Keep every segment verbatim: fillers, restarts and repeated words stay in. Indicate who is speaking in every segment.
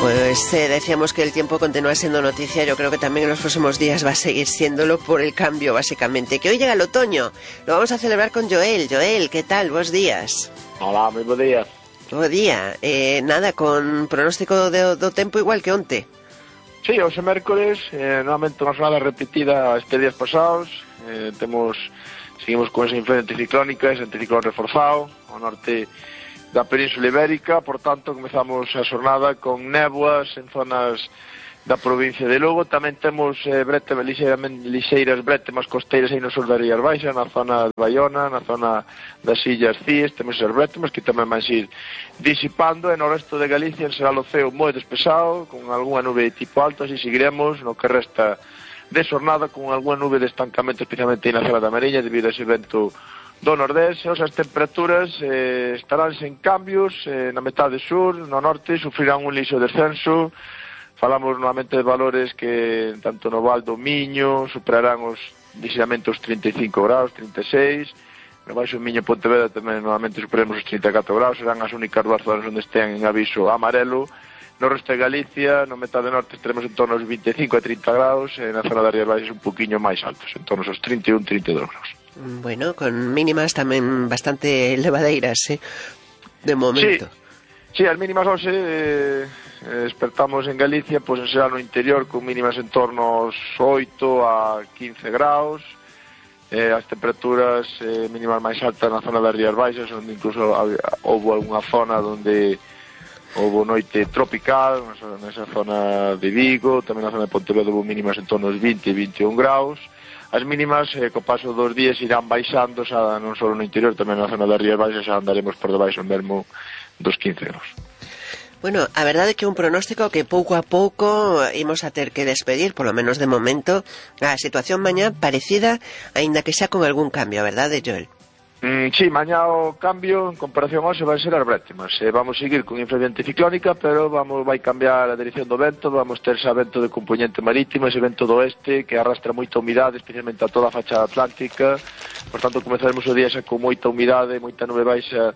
Speaker 1: Pues eh, decíamos que el tiempo continúa siendo noticia. Yo creo que también en los próximos días va a seguir siéndolo por el cambio, básicamente. Que hoy llega el otoño. Lo vamos a celebrar con Joel. Joel, ¿qué tal? Buenos días.
Speaker 2: Hola, moi bo día.
Speaker 1: Bo día. Eh, nada, con pronóstico de, do tempo igual que onte.
Speaker 2: Sí, hoxe mércoles, eh, novamente unha jornada repetida este días pasados. Eh, temos, seguimos con esa influencia anticiclónica, ese anticiclón reforzado ao norte da Península Ibérica. Por tanto, comezamos a xornada con néboas en zonas da provincia de Lugo. Tamén temos eh, brete, lixeiras brétemas costeiras aí no sur das Rías Baixas, na zona de Baiona, na zona das Illas Cíes. Temos esas brétemas que tamén van ir disipando, e no resto de Galicia será o ceo moi despexado, con algunha nube de tipo alto. Así seguiremos no que resta de xornada con algunha nube de estancamento, especialmente na zona da Mariña, debido a ese vento do nordés. As temperaturas eh, estarán sen cambios, eh, na metade sur, no norte sufrirán un lixo descenso. Falamos novamente de valores que tanto no Val do Miño superarán os lixeramente os trinta e cinco graus, trinta e seis. No Baixo Miño e Pontevedra tamén novamente superemos os trinta e catro graus. Serán as únicas dúas zonas onde estén en aviso amarelo. No resto de Galicia, no metade norte, estaremos en torno aos vinte e cinco a trinta graus, e na zona das Rías Baixas un poquinho máis altos, en torno aos trinta e un, trinta e dos graus.
Speaker 1: Bueno, con mínimas tamén bastante elevadeiras, eh, de momento.
Speaker 2: Sí, sí, as mínimas hoxe eh, despertamos en Galicia, pois será no interior con mínimas en torno aos oito a quince graus. Eh, as temperaturas eh, mínimas máis altas na zona das Rías Baixas, onde incluso houve algunha zona onde houve noite tropical, nesa zona de Vigo, tamén na zona de Pontevedra houve mínimas en torno aos vinte e vinte e un graus. As mínimas, eh, co paso dos días, irán baixando, xa non só no interior, tamén na zona das Rías Baixas, xa andaremos por debaixo mesmo dos quince graus.
Speaker 1: Bueno, a verdade é que un pronóstico que pouco a pouco imos a ter que despedir, por lo menos de momento, a situación mañá parecida, aínda que xa con algún cambio, a verdade, Joel?
Speaker 2: Mm, sí, mañá o cambio en comparación hoxe vai ser as brétemas. Eh, vamos seguir con influencia anticiclónica, pero vamos vai cambiar a dirección do vento. Vamos ter xa vento de componente marítimo, ese vento do oeste que arrastra moita humidade, especialmente a toda a fachada atlántica. Por tanto, comezaremos o día xa con moita humidade, moita nube baixa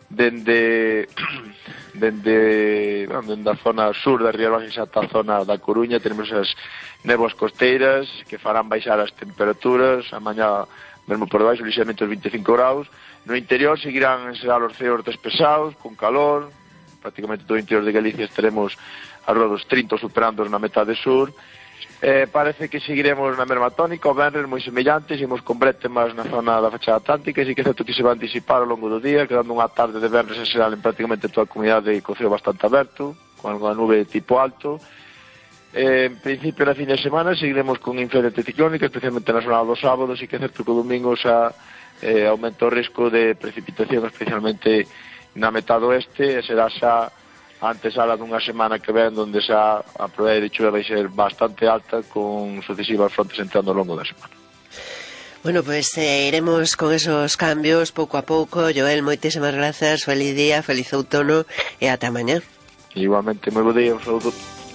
Speaker 2: dende dende, bueno, dende a zona sur da Rías Baixas ata a zona da Coruña. Tenemos as néboas costeiras que farán baixar as temperaturas. A mañá mesmo por debaixo, lixeramente os vinte e cinco graus. No interior seguirán será os ceos despesados, con calor. Prácticamente todo o interior de Galicia estaremos a roda dos trinta, superando na metade sur. Eh, parece que seguiremos na mesma tónica, o venres moi semellante, seguimos con brétemas na zona da fachada atlántica, e sí que é certo que se van disipar ao longo do día, quedando unha tarde de venres en xeral en prácticamente toda a comunidade co ceo bastante aberto, con alguna nube de tipo alto. Eh, en principio, na fin de semana seguiremos con influencia anticiclónica, especialmente na jornada do sábado. Sí que é certo que o domingo xa eh, aumenta o risco de precipitación, especialmente na metade oeste, e será xa antes ala dunha semana que ven, onde xa a probabilidade de chuva vai ser bastante alta, con sucesivas frontes entrando ao longo da semana.
Speaker 1: Bueno, pues eh, iremos con esos cambios pouco a pouco. Joel, moitísimas grazas, feliz día, feliz outono, e ata mañá.
Speaker 2: Igualmente, moi bo día, un saludo.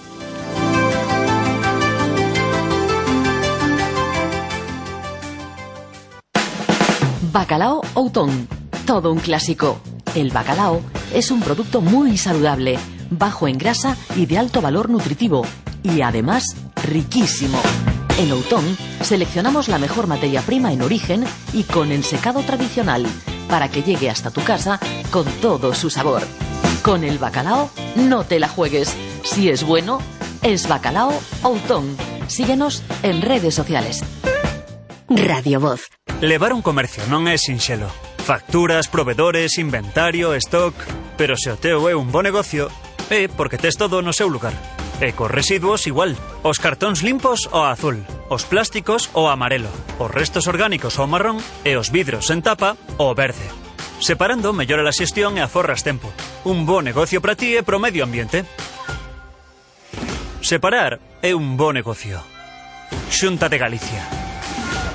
Speaker 3: Bacalao Outón, todo un clásico. El bacalao es un producto muy saludable, bajo en grasa y de alto valor nutritivo, y además riquísimo. En Outón seleccionamos la mejor materia prima en origen y con ensecado tradicional, para que llegue hasta tu casa con todo su sabor. Con el bacalao no te la juegues. Si es bueno, es Bacalao Outón. Síguenos en redes sociales.
Speaker 4: Radio Voz.
Speaker 5: Levar un comercio non é sinxelo. Facturas, provedores, inventario, stock... Pero se o teu é un bo negocio, é porque tes todo no seu lugar. E cos residuos igual. Os cartóns limpos o azul, os plásticos o amarelo, os restos orgánicos o marrón e os vidros en tapa o verde. Separando mellora a xestión e aforras tempo. Un bo negocio para ti e pro medio ambiente. Separar é un bo negocio. Xunta de Galicia.